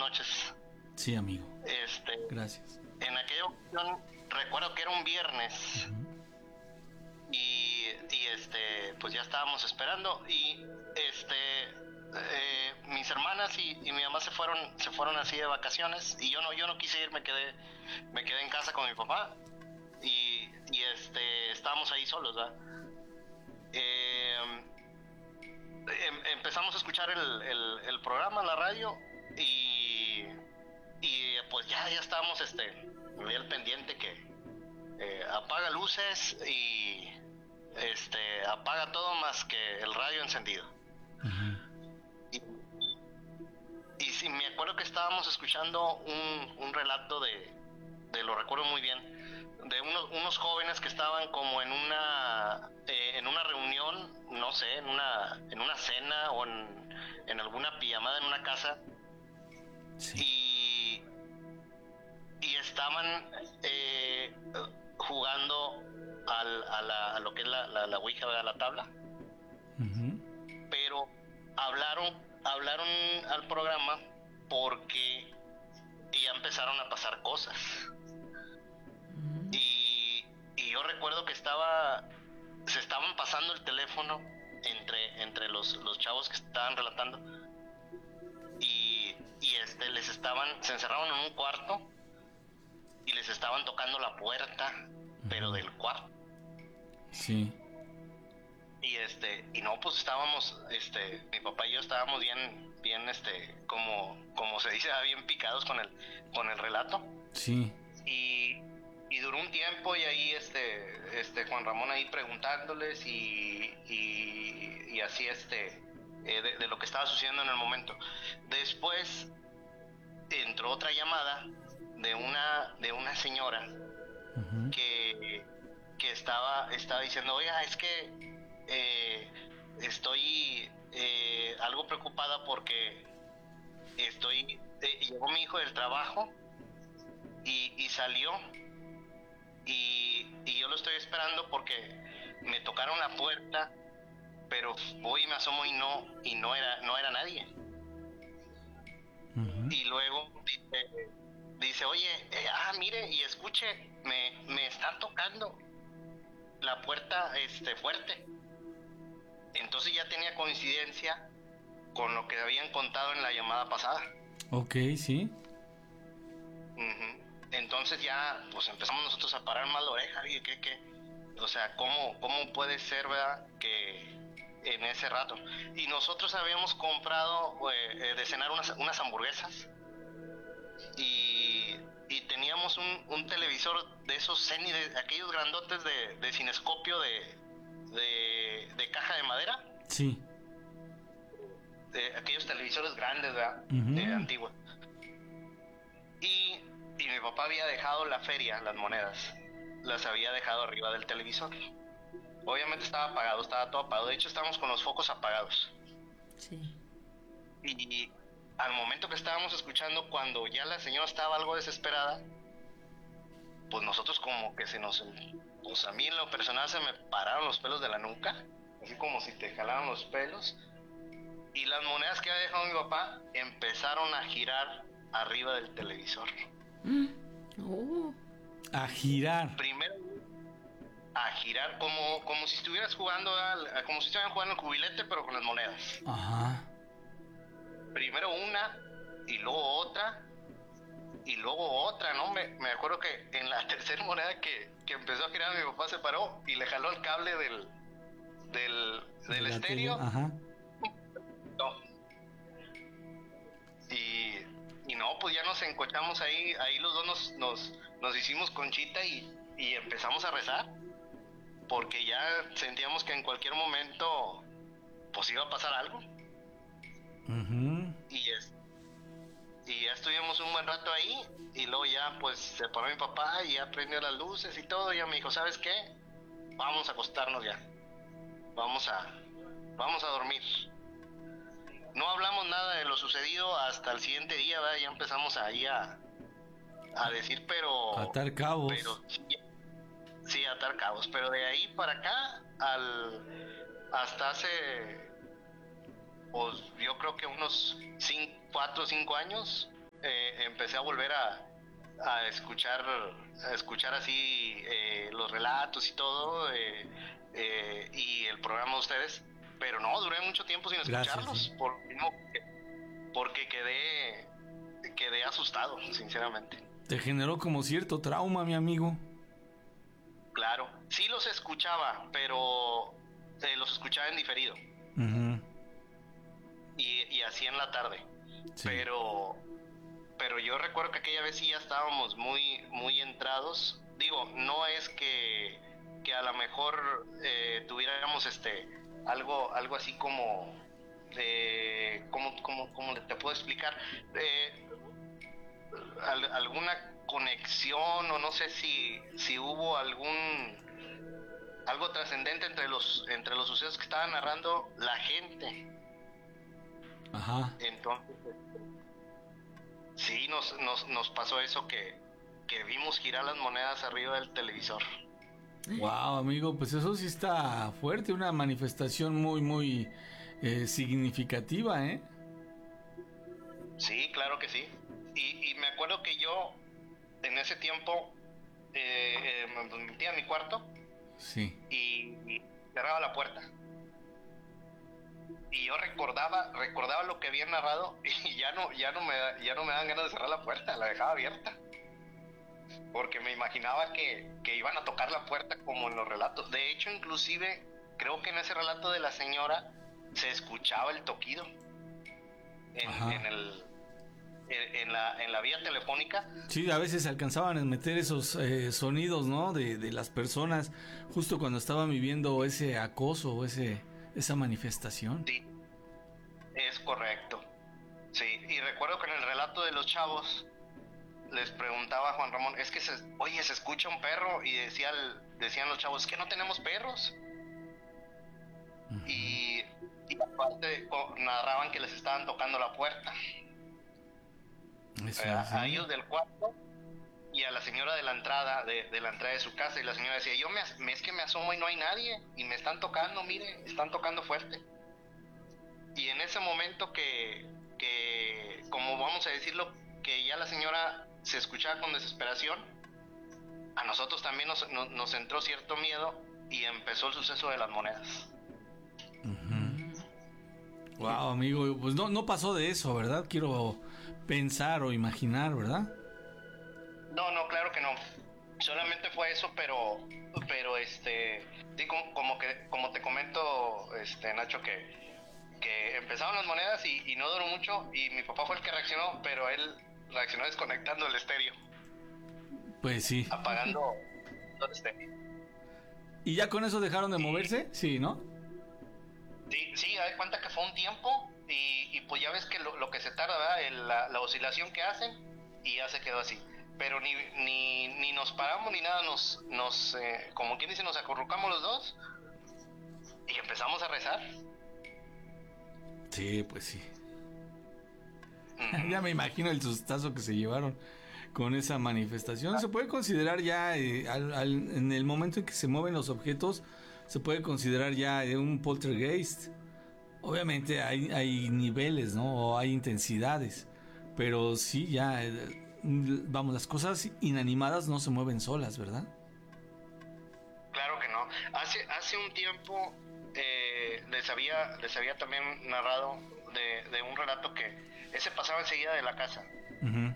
noches. Sí, amigo. Gracias. En aquella ocasión recuerdo que era un viernes. Uh-huh. Y pues ya estábamos esperando y mis hermanas y mi mamá se fueron así de vacaciones y yo no quise ir, me quedé en casa con mi papá y estábamos ahí solos, ¿verdad? Empezamos a escuchar el programa en la radio y pues ya estábamos muy al pendiente que apaga luces y apaga todo más que el radio encendido. Uh-huh. Y sí, me acuerdo que estábamos escuchando un relato lo recuerdo muy bien, de unos jóvenes que estaban como en una reunión, no sé, en una cena o en alguna pijamada en una casa. Sí. Y estaban jugando a lo que es la ouija, de la tabla. Uh-huh. Pero hablaron al programa porque ya empezaron a pasar cosas. Uh-huh. Y yo recuerdo que se estaban pasando el teléfono entre los chavos que estaban relatando y se encerraron en un cuarto y les estaban tocando la puerta, pero del cuarto. Sí. Y no, pues estábamos, mi papá y yo estábamos bien, como se dice, bien picados con el relato. Sí. Y duró un tiempo y ahí Juan Ramón ahí preguntándoles y así de lo que estaba sucediendo en el momento. Después entró otra llamada de una señora. Uh-huh. que estaba diciendo, oiga, es que estoy algo preocupada porque llegó mi hijo del trabajo y salió y yo lo estoy esperando porque me tocaron la puerta, pero voy y me asomo y no era nadie. Uh-huh. Y luego dice, oye, mire y escuche, me está tocando la puerta fuerte. Entonces ya tenía coincidencia con lo que habían contado en la llamada pasada. Ok, sí. Uh-huh. Entonces ya pues empezamos nosotros a parar más la oreja. Y o sea, ¿cómo puede ser, verdad, que en ese rato? Y nosotros habíamos comprado de cenar unas hamburguesas y teníamos un televisor de esos Seny, de aquellos grandotes de cinescopio de caja de madera. Sí. De aquellos televisores grandes, ¿verdad? Uh-huh. Antiguos. Y mi papá había dejado la feria, las monedas, las había dejado arriba del televisor. Obviamente estaba apagado, estaba todo apagado. De hecho, estábamos con los focos apagados. Sí. Y al momento que estábamos escuchando, cuando ya la señora estaba algo desesperada, pues nosotros como que pues a mí en lo personal se me pararon los pelos de la nuca, así como si te jalaran los pelos, y las monedas que había dejado mi papá empezaron a girar arriba del televisor. Oh. A girar. Primero a girar como si estuvieras jugando, como si estuvieran jugando el cubilete, pero con las monedas. Ajá. Primero una y luego otra y luego otra, ¿no? Me acuerdo que en la tercera moneda que empezó a girar, mi papá se paró y le jaló el cable del estéreo. Ajá. No. Y no, pues ya nos encochamos ahí los dos nos hicimos conchita y empezamos a rezar, porque ya sentíamos que en cualquier momento pues iba a pasar algo. Uh-huh. Y ya estuvimos un buen rato ahí y luego ya pues se paró mi papá y ya prendió las luces y todo, y ya me dijo, ¿sabes qué? Vamos a acostarnos ya, vamos a dormir. No hablamos nada de lo sucedido hasta el siguiente día, ¿verdad? Ya empezamos ahí a decir, pero... atar cabos. Pero sí, atar cabos, pero de ahí para acá, hasta hace, pues yo creo que unos 4 o 5 años, empecé a volver a escuchar así los relatos y todo, y el programa de ustedes, pero no, duré mucho tiempo sin escucharlos. Gracias, sí. Porque quedé asustado, sinceramente. Te generó como cierto trauma, mi amigo. Claro, sí los escuchaba, pero los escuchaba en diferido. Uh-huh. Y así en la tarde. Sí. Pero yo recuerdo que aquella vez sí ya estábamos muy, muy entrados. Digo, no es que a lo mejor tuviéramos algo así como ¿cómo te puedo explicar? Alguna conexión, o no sé si hubo algo trascendente entre los sucesos que estaban narrando la gente. Ajá. Entonces, sí, nos pasó eso que vimos girar las monedas arriba del televisor. Wow, amigo, pues eso sí está fuerte, una manifestación muy, muy significativa, ¿eh? Sí, claro que sí. Y me acuerdo que yo en ese tiempo me metía a mi cuarto. Sí. Y cerraba la puerta. Y yo recordaba lo que había narrado, y ya no me dan ganas de cerrar la puerta, la dejaba abierta. Porque me imaginaba que iban a tocar la puerta como en los relatos. De hecho, inclusive, creo que en ese relato de la señora se escuchaba el toquido en la vía telefónica. Sí, a veces alcanzaban a meter esos sonidos, ¿no? De las personas justo cuando estaban viviendo ese acoso o esa manifestación. Sí, es correcto. Sí, y recuerdo que en el relato de los chavos les preguntaba a Juan Ramón, es que se escucha un perro, y decían los chavos, es que no tenemos perros. Uh-huh. Y aparte narraban que les estaban tocando la puerta. A ellos del cuarto y a la señora de la entrada de la entrada de su casa, y la señora decía, es que me asomo y no hay nadie, y me están tocando, mire, están tocando fuerte. Y en ese momento que como vamos a decirlo, que ya la señora se escuchaba con desesperación, a nosotros también nos entró cierto miedo, y empezó el suceso de las monedas. Uh-huh. Wow, amigo, pues no pasó de eso, ¿verdad? Quiero pensar o imaginar, ¿verdad? No, claro que no. Solamente fue eso, pero sí, como te comento, Nacho, que empezaron las monedas y no duró mucho, y mi papá fue el que reaccionó, pero él reaccionó desconectando el estéreo. Pues sí. Apagando el estéreo. ¿Y ya con eso dejaron de moverse? Sí, ¿no? Sí, da cuenta que fue un tiempo, y pues ya ves que lo que se tarda, ¿verdad? La oscilación que hacen, y ya se quedó así. Pero ni nos paramos ni nada, nos como quien dice, nos acurrucamos los dos y empezamos a rezar. Sí, pues sí. Ya me imagino el sustazo que se llevaron con esa manifestación. Se puede considerar ya, en el momento en que se mueven los objetos, se puede considerar ya un poltergeist. Obviamente hay niveles, ¿no? O hay intensidades. Pero sí, ya, vamos, las cosas inanimadas no se mueven solas, ¿verdad? Claro que no. Hace un tiempo les había también narrado de un relato que ese pasaba enseguida de la casa. Uh-huh.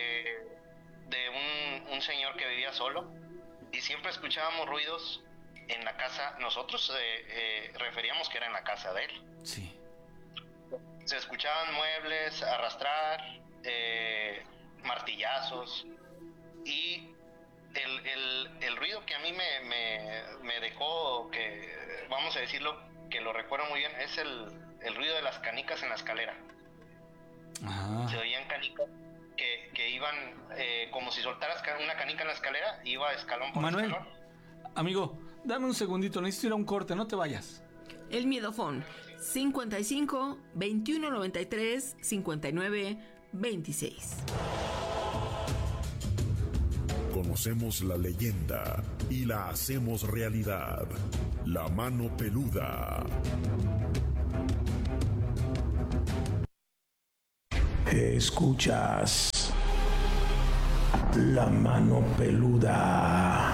De un señor que vivía solo, y siempre escuchábamos ruidos en la casa. Nosotros referíamos que era en la casa de él. Sí. Se escuchaban muebles arrastrar, martillazos, y el ruido que a mí me dejó, que vamos a decirlo, que lo recuerdo muy bien, es el ruido de las canicas en la escalera. Ajá. Se oían canicas que iban como si soltaras una canica en la escalera, iba escalón por Manuel, escalón. Amigo, dame un segundito, necesito ir a un corte, no te vayas. El Miedofón 55 21 93 59 26. Conocemos la leyenda y la hacemos realidad. La mano peluda. Escuchas La mano peluda.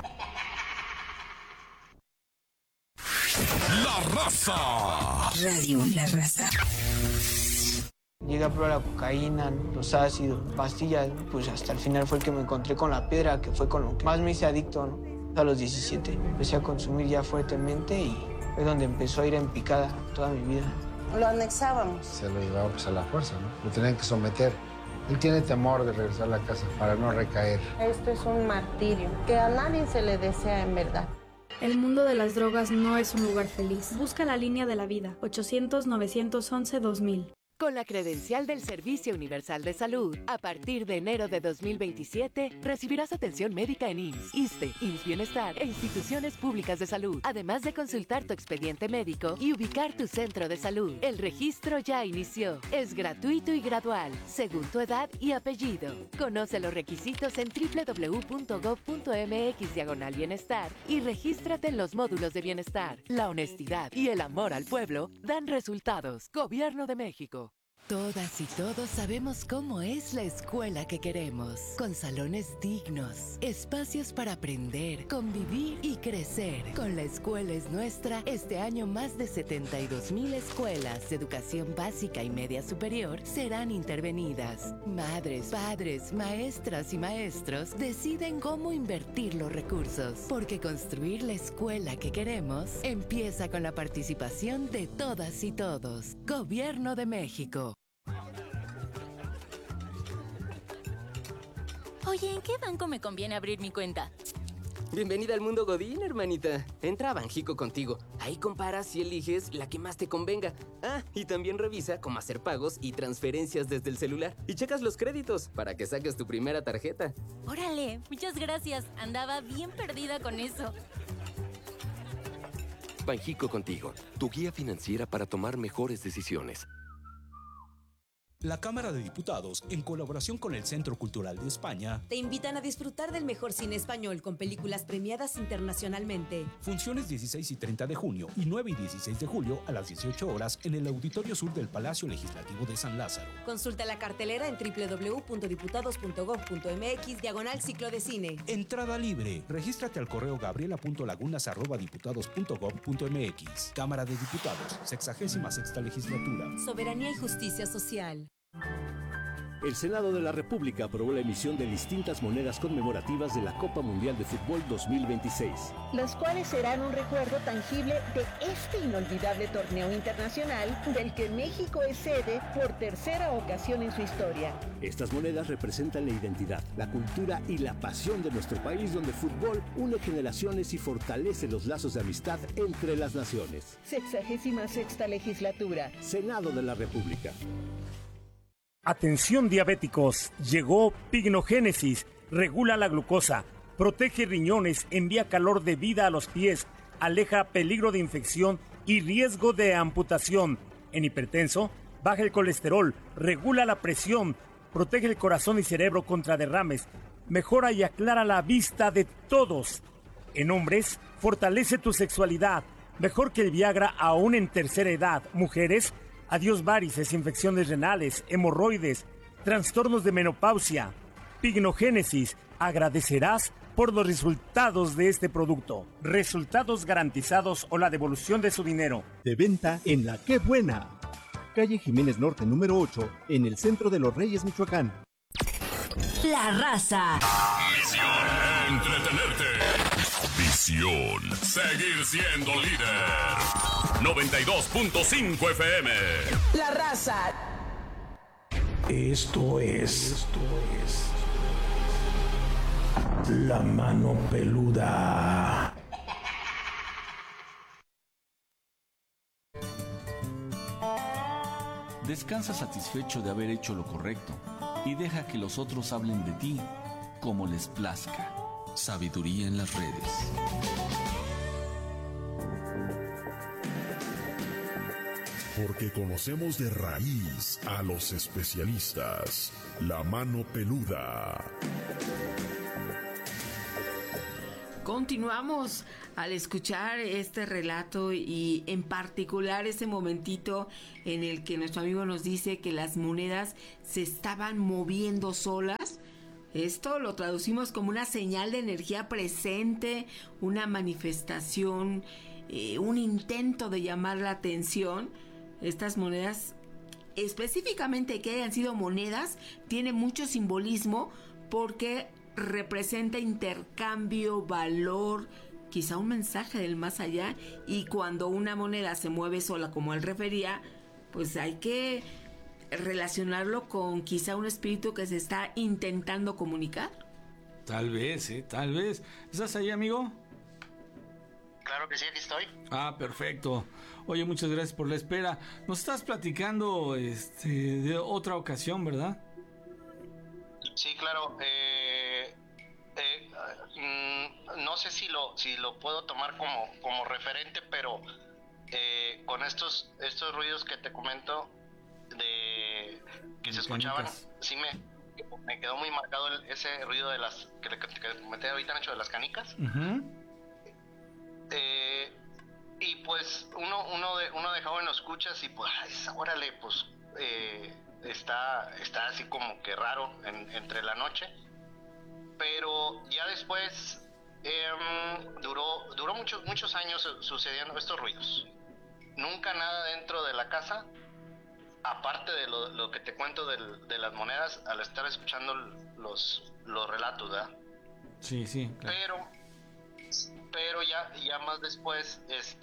La raza. Radio La Raza. Llegué a probar la cocaína, los ácidos, pastillas, pues hasta el final fue el que me encontré con la piedra, que fue con lo que más me hice adicto, ¿no? A los 17 empecé a consumir ya fuertemente y fue donde empezó a ir en picada toda mi vida. Lo anexábamos. Se lo llevaba pues a la fuerza, ¿no? Lo tenían que someter. Él tiene temor de regresar a la casa para no recaer. Esto es un martirio que a nadie se le desea en verdad. El mundo de las drogas no es un lugar feliz. Busca la línea de la vida. 800-911-2000. Con la credencial del Servicio Universal de Salud, a partir de enero de 2027, recibirás atención médica en IMSS, ISSSTE, IMSS Bienestar e instituciones públicas de salud, además de consultar tu expediente médico y ubicar tu centro de salud. El registro ya inició. Es gratuito y gradual, según tu edad y apellido. Conoce los requisitos en www.gov.mx/bienestar y regístrate en los módulos de bienestar. La honestidad y el amor al pueblo dan resultados. Gobierno de México. Todas y todos sabemos cómo es la escuela que queremos, con salones dignos, espacios para aprender, convivir y crecer. Con La Escuela es Nuestra, este año más de 72,000 escuelas de educación básica y media superior serán intervenidas. Madres, padres, maestras y maestros deciden cómo invertir los recursos, porque construir la escuela que queremos empieza con la participación de todas y todos. Gobierno de México. Oye, ¿en qué banco me conviene abrir mi cuenta? Bienvenida al mundo Godín, hermanita. Entra a Banjico Contigo. Ahí comparas y eliges la que más te convenga. Ah, y también revisa cómo hacer pagos y transferencias desde el celular. Y checas los créditos para que saques tu primera tarjeta. Órale, muchas gracias. Andaba bien perdida con eso. Banjico Contigo, tu guía financiera para tomar mejores decisiones. La Cámara de Diputados, en colaboración con el Centro Cultural de España, te invitan a disfrutar del mejor cine español con películas premiadas internacionalmente. Funciones 16 y 30 de junio y 9 y 16 de julio a las 18 horas en el Auditorio Sur del Palacio Legislativo de San Lázaro. Consulta la cartelera en www.diputados.gov.mx/ciclo de cine. Entrada libre. Regístrate al correo gabriela.lagunas@diputados.gov.mx. Cámara de Diputados, 66ª Legislatura. Soberanía y justicia social. El Senado de la República aprobó la emisión de distintas monedas conmemorativas de la Copa Mundial de Fútbol 2026. Las cuales serán un recuerdo tangible de este inolvidable torneo internacional del que México es sede por tercera ocasión en su historia. Estas monedas representan la identidad, la cultura y la pasión de nuestro país, donde el fútbol une generaciones y fortalece los lazos de amistad entre las naciones. 66ª Legislatura. Senado de la República. Atención diabéticos, llegó Pignogénesis, regula la glucosa, protege riñones, envía calor de vida a los pies, aleja peligro de infección y riesgo de amputación. En hipertenso, baja el colesterol, regula la presión, protege el corazón y cerebro contra derrames, mejora y aclara la vista de todos. En hombres, fortalece tu sexualidad, mejor que el Viagra aún en tercera edad. Mujeres, adiós varices, infecciones renales, hemorroides, trastornos de menopausia. Pignogénesis, agradecerás por los resultados de este producto. Resultados garantizados o la devolución de su dinero. De venta en La Qué Buena. Calle Jiménez Norte número 8, en el centro de Los Reyes, Michoacán. La Raza. Misión: entretenerte. Visión: seguir siendo líder. 92.5 FM. La Raza. Esto es La Mano Peluda. Descansa satisfecho de haber hecho lo correcto y deja que los otros hablen de ti como les plazca. Sabiduría en las redes. Porque conocemos de raíz a los especialistas. La Mano Peluda. Continuamos al escuchar este relato y en particular ese momentito en el que nuestro amigo nos dice que las monedas se estaban moviendo solas. Esto lo traducimos como una señal de energía presente, una manifestación, un intento de llamar la atención. Estas monedas, específicamente que hayan sido monedas, tiene mucho simbolismo porque representa intercambio, valor, quizá un mensaje del más allá. Y cuando una moneda se mueve sola, como él refería, pues hay que relacionarlo con quizá un espíritu que se está intentando comunicar. Tal vez, tal vez. ¿Estás ahí, amigo? Claro que sí, aquí estoy. Ah, perfecto. Oye, muchas gracias por la espera. Nos estás platicando de otra ocasión, ¿verdad? Sí, claro. No sé si lo puedo tomar como referente, pero con estos ruidos que te comento de que se escuchaban, sí me quedó muy marcado ese ruido de las que comenté ahorita, Nacho, de las canicas. Y pues uno de joven lo escuchas y pues órale, pues está así como que raro entre la noche, pero ya después duró muchos años sucediendo estos ruidos. Nunca nada dentro de la casa, aparte de lo que te cuento de las monedas, al estar escuchando los relatos, ¿verdad? Sí, claro. Pero ya más después,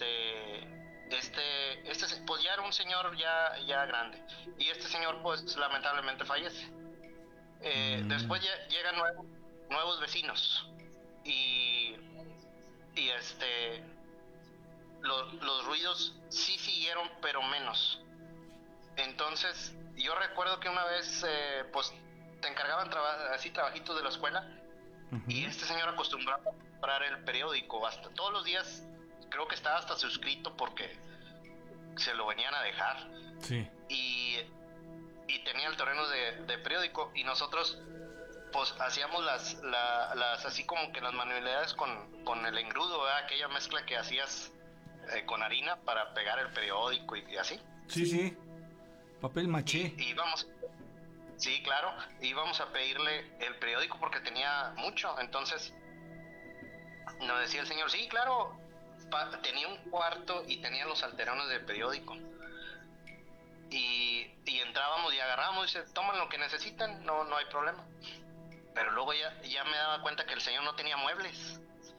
pues ya era un señor ya grande, y este señor pues lamentablemente fallece. Después llegan nuevos vecinos y los ruidos sí siguieron, pero menos. Entonces yo recuerdo que una vez pues te encargaban así trabajitos de la escuela, y este señor acostumbraba a comprar el periódico hasta todos los días. Creo que estaba hasta suscrito porque se lo venían a dejar. Sí. Y tenía el terreno de periódico, y nosotros pues hacíamos las así como que las manualidades con el engrudo, ¿verdad? Aquella mezcla que hacías con harina para pegar el periódico y así. Sí. Papel maché. Y vamos. Sí, claro, íbamos a pedirle el periódico porque tenía mucho. Entonces nos decía el señor, sí, claro, tenía un cuarto y tenía los alterones de periódico, y entrábamos y agarrábamos, y dice, toman lo que necesitan, no hay problema. Pero luego ya me daba cuenta que el señor no tenía muebles.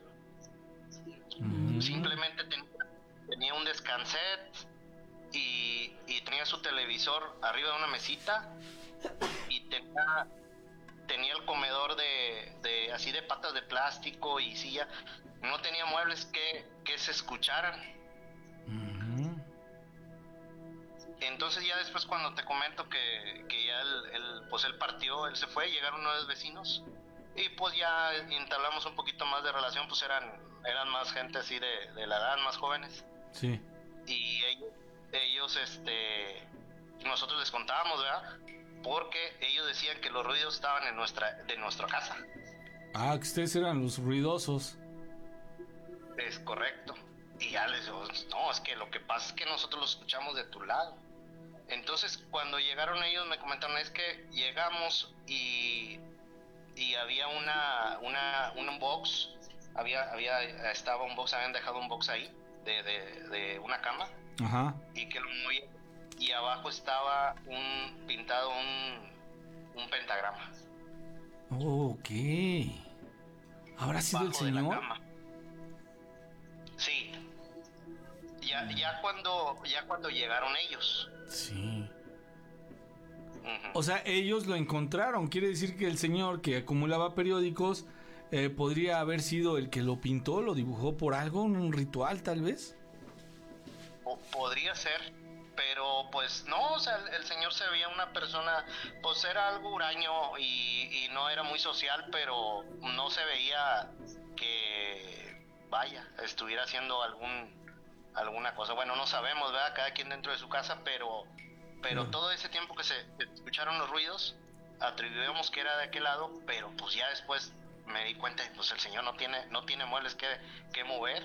Simplemente tenía un descanset y tenía su televisor arriba de una mesita, y tenía el comedor de así de patas de plástico y silla. No tenía muebles que se escucharan. Entonces ya después, cuando te comento que ya él partió, él se fue, llegaron nuevos vecinos, y pues ya entablamos un poquito más de relación. Pues eran más gente así de la edad, más jóvenes. Sí. Y ellos nosotros les contábamos, ¿verdad? Porque ellos decían que los ruidos estaban de nuestra casa. Ah, que ustedes eran los ruidosos. Es correcto. Y ya les digo, no, es que lo que pasa es que nosotros los escuchamos de tu lado. Entonces, cuando llegaron ellos, me comentaron, es que llegamos y había un box, estaba un box, habían dejado un box ahí de una cama. Ajá. Y que lo movían, y abajo estaba pintado un pentagrama. Ok. ¿Habrá sido el señor? Sí. Ya cuando llegaron ellos. Sí. O sea, ellos lo encontraron. Quiere decir que el señor que acumulaba periódicos podría haber sido el que lo pintó, lo dibujó por algo, un ritual tal vez. Podría ser, pero pues no, o sea, el señor se veía una persona, pues era algo huraño y no era muy social, pero no se veía que, estuviera haciendo alguna cosa. Bueno, no sabemos, ¿verdad? Cada quien dentro de su casa, pero todo ese tiempo que se escucharon los ruidos, atribuíamos que era de aquel lado, pero pues ya después me di cuenta, pues el señor no tiene muebles que mover.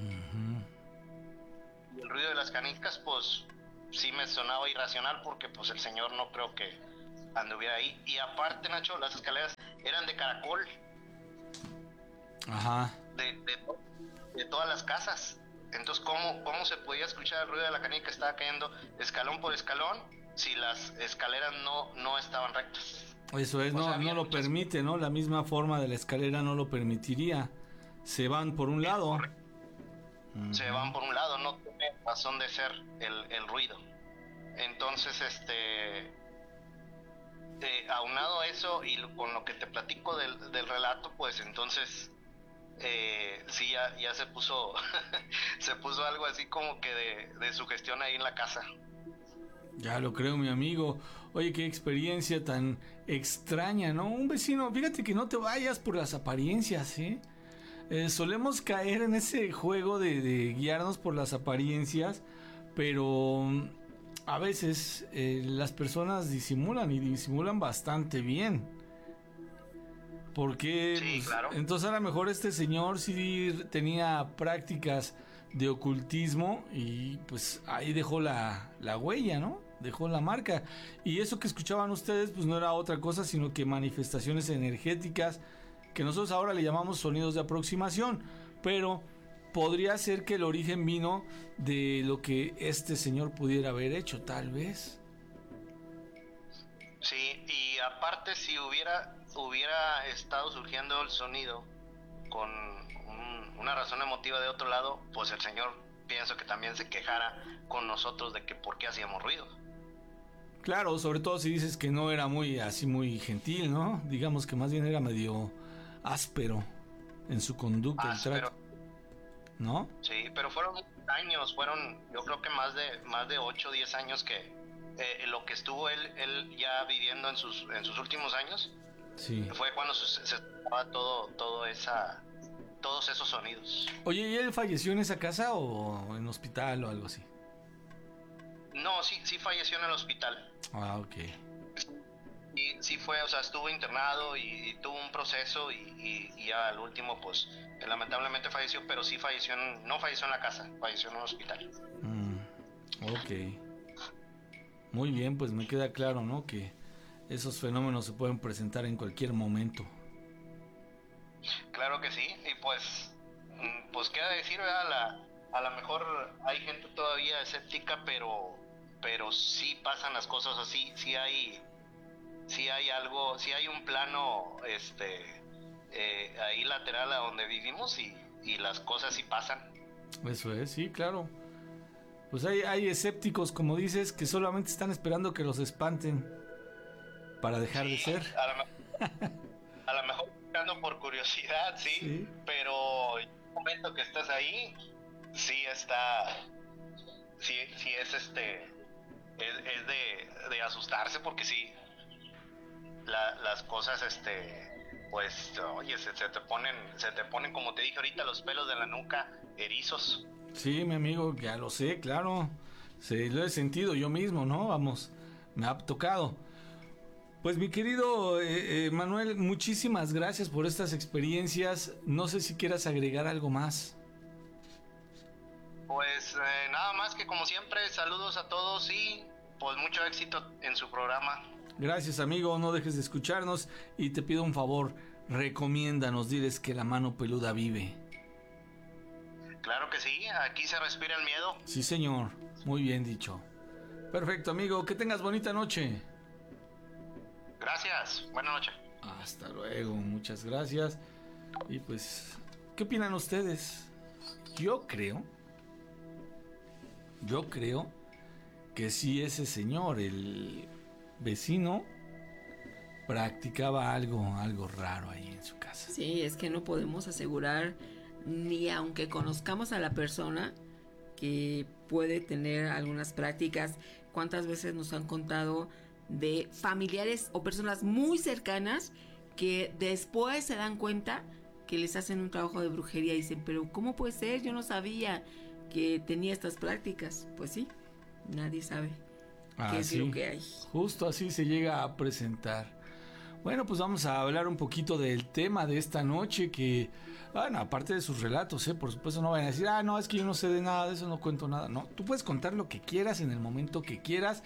Y el ruido de las canicas, pues sí me sonaba irracional, porque pues el señor no creo que anduviera ahí. Y aparte, Nacho, las escaleras eran de caracol. Ajá. De todas las casas. Entonces, ¿cómo se podía escuchar el ruido de la canica que estaba cayendo escalón por escalón si las escaleras no estaban rectas? Eso es, no lo permite, ¿no? La misma forma de la escalera no lo permitiría. Se van por un lado. Se van por un lado, no tiene razón de ser el ruido. Entonces, aunado a eso y con lo que te platico del relato, pues entonces sí ya se puso se puso algo así como que de sugestión ahí en la casa. Ya lo creo, mi amigo. Oye, qué experiencia tan extraña, ¿no? Un vecino, fíjate que no te vayas por las apariencias, ¿eh? Solemos caer en ese juego de guiarnos por las apariencias, pero a veces las personas disimulan y disimulan bastante bien. Porque sí, pues, claro. Entonces a lo mejor este señor sí tenía prácticas de ocultismo y pues ahí dejó la huella, ¿no? Dejó la marca. Y eso que escuchaban ustedes pues no era otra cosa sino que manifestaciones energéticas que nosotros ahora le llamamos sonidos de aproximación, pero podría ser que el origen vino de lo que este señor pudiera haber hecho, tal vez. Sí, y aparte si hubiera estado surgiendo el sonido con una razón emotiva de otro lado, pues el señor pienso que también se quejara con nosotros de que por qué hacíamos ruido. Claro, sobre todo si dices que no era muy gentil, ¿no? Digamos que más bien era medio áspero en su conducta, el trato, ¿no? Sí, pero fueron años, yo creo que más de 8 o 10 años que lo que estuvo él ya viviendo en sus últimos años. Sí. Fue cuando se escuchaba todos esos sonidos. Oye, ¿y él falleció en esa casa o en hospital o algo así? No, sí falleció en el hospital. Ah, ok. Y sí fue, o sea, estuvo internado y tuvo un proceso y ya al último pues lamentablemente falleció, pero sí no falleció en la casa, falleció en un hospital. Ok. Muy bien, pues me queda claro, ¿no? Que esos fenómenos se pueden presentar en cualquier momento. Claro que sí, y pues queda decir, ¿verdad? A lo mejor hay gente todavía escéptica, pero sí pasan las cosas así, sí hay algo, sí hay un plano ahí lateral a donde vivimos y las cosas sí pasan. Eso es, sí, claro. Pues hay escépticos, como dices, que solamente están esperando que los espanten para dejar de ser. A lo mejor buscando por curiosidad, sí, pero en el momento que estás ahí, sí es de asustarse, porque sí, las cosas, pues, oye, se te ponen, como te dije ahorita, los pelos de la nuca erizos. Sí, mi amigo, ya lo sé, claro. Sí, lo he sentido yo mismo, ¿no? Vamos, me ha tocado. Pues mi querido Manuel, muchísimas gracias por estas experiencias. No sé si quieras agregar algo más. Pues nada más que como siempre, saludos a todos y pues mucho éxito en su programa. Gracias, amigo, no dejes de escucharnos y te pido un favor, recomiéndanos, diles que la mano peluda vive. Claro que sí, aquí se respira el miedo. Sí, señor, muy bien dicho. Perfecto, amigo, que tengas bonita noche. Gracias, buena noche. Hasta luego, muchas gracias. Y pues, ¿qué opinan ustedes? Yo creo que sí, ese señor, el vecino, practicaba algo raro ahí en su casa. Sí, es que no podemos asegurar, ni aunque conozcamos a la persona, que puede tener algunas prácticas. ¿Cuántas veces nos han contado de familiares o personas muy cercanas que después se dan cuenta que les hacen un trabajo de brujería y dicen, pero ¿cómo puede ser? Yo no sabía que tenía estas prácticas. Pues sí, nadie sabe qué es lo que hay. Justo así se llega a presentar. Bueno, pues vamos a hablar un poquito del tema de esta noche, que, bueno, aparte de sus relatos, por supuesto no vayan a decir, no, es que yo no sé de nada de eso, no cuento nada. No, tú puedes contar lo que quieras en el momento que quieras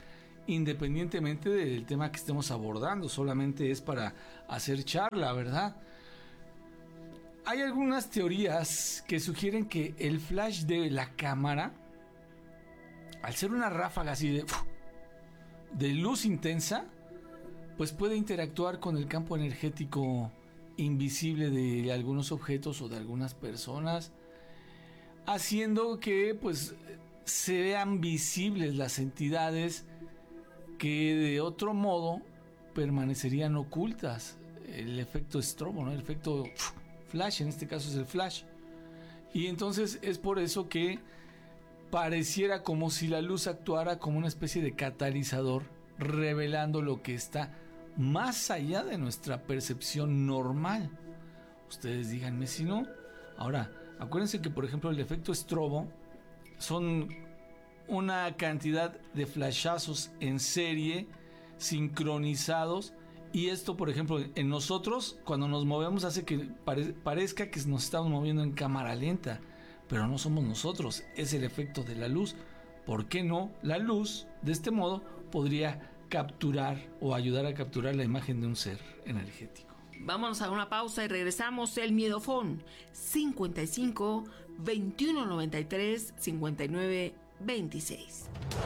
independientemente del tema que estemos abordando, solamente es para hacer charla, ¿verdad? Hay algunas teorías que sugieren que el flash de la cámara, al ser una ráfaga así de luz intensa, pues puede interactuar con el campo energético invisible de algunos objetos o de algunas personas, haciendo que pues se vean visibles las entidades que de otro modo permanecerían ocultas. El efecto estrobo, ¿no? El efecto flash, en este caso es el flash. Y entonces es por eso que pareciera como si la luz actuara como una especie de catalizador, revelando lo que está más allá de nuestra percepción normal. Ustedes díganme si no. Ahora, acuérdense que por ejemplo el efecto estrobo son una cantidad de flashazos en serie sincronizados, y esto por ejemplo en nosotros cuando nos movemos hace que parezca que nos estamos moviendo en cámara lenta, pero no somos nosotros, es el efecto de la luz. ¿Por qué no? La luz de este modo podría capturar o ayudar a capturar la imagen de un ser energético. Vámonos a una pausa y regresamos. El Miedofón 55 21 93 59 26.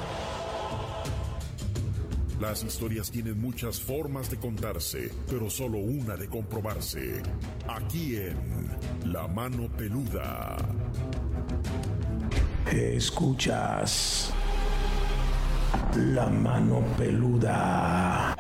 Las historias tienen muchas formas de contarse, pero solo una de comprobarse. Aquí en La Mano Peluda. Escuchas La Mano Peluda.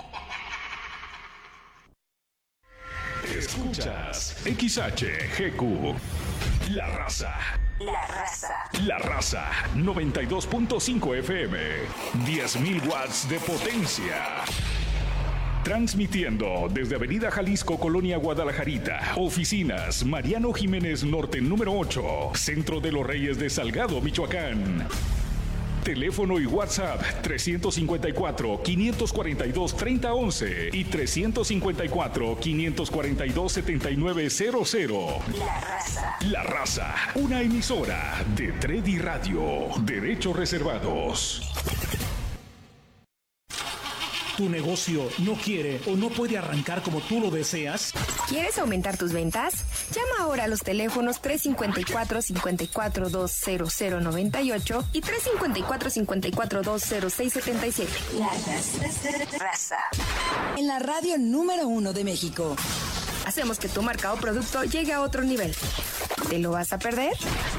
Escuchas XHGQ. La Raza. La Raza. La Raza 92.5 FM. 10.000 watts de potencia. Transmitiendo desde Avenida Jalisco, Colonia Guadalajarita. Oficinas Mariano Jiménez Norte número 8. Centro de los Reyes de Salgado, Michoacán. Teléfono y WhatsApp 354-542-3011 y 354-542-7900. La Raza. La Raza, una emisora de Tredi Radio. Derechos reservados. ¿Tu negocio no quiere o no puede arrancar como tú lo deseas? ¿Quieres aumentar tus ventas? Llama ahora a los teléfonos 354-542-0098 y 354-542-0677. La Raza. En la radio número 1 de México. Hacemos que tu marca o producto llegue a otro nivel. ¿Te lo vas a perder?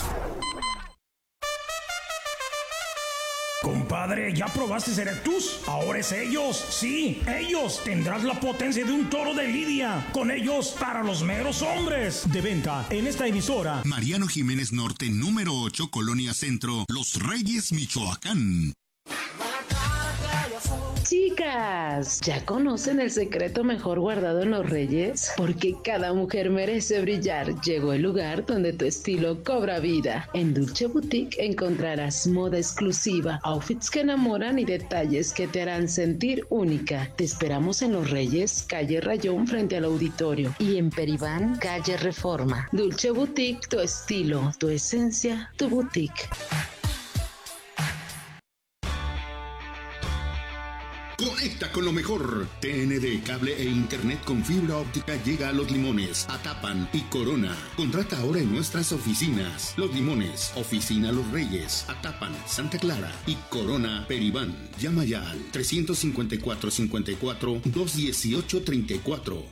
Compadre, ¿ya probaste Erectus? Ahora es ellos. Sí, ellos. Tendrás la potencia de un toro de lidia. Con ellos, para los meros hombres. De venta en esta emisora. Mariano Jiménez Norte, número 8, Colonia Centro, Los Reyes, Michoacán. Chicas, ¿ya conocen el secreto mejor guardado en los Reyes? Porque cada mujer merece brillar. Llegó el lugar donde tu estilo cobra vida. En Dulce Boutique encontrarás moda exclusiva, outfits que enamoran y detalles que te harán sentir única. Te esperamos en Los Reyes, calle Rayón frente al auditorio, y en Peribán, calle Reforma. Dulce Boutique, tu estilo, tu esencia, tu boutique. Conecta con lo mejor. TND, cable e internet con fibra óptica llega a Los Limones, Atapan y Corona. Contrata ahora en nuestras oficinas. Los Limones, Oficina Los Reyes, Atapan, Santa Clara y Corona, Peribán. Llama ya al 354-218-34,